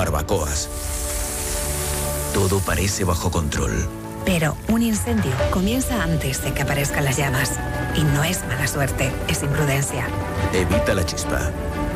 barbacoas. Todo parece bajo control. Pero un incendio comienza antes de que aparezcan las llamas. Y no es mala suerte, es imprudencia. Evita la chispa.